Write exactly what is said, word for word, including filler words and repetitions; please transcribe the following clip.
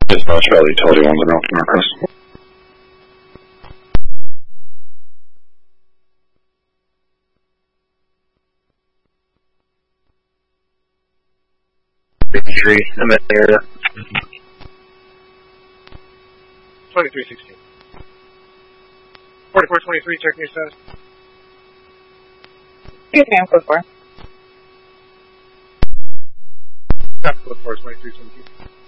Just uh, Charlie told you on the North Norcross. Tree, I'm in the area. twenty-three sixteen. forty-four twenty-three, check your status. Yes, ma'am, code four. Code four, twenty-three seventeen.